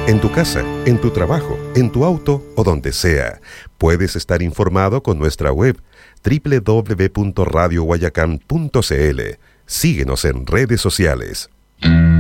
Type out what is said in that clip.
En tu casa, en tu trabajo, en tu auto o donde sea. Puedes estar informado con nuestra web www.radioguayacán.cl. Síguenos en redes sociales.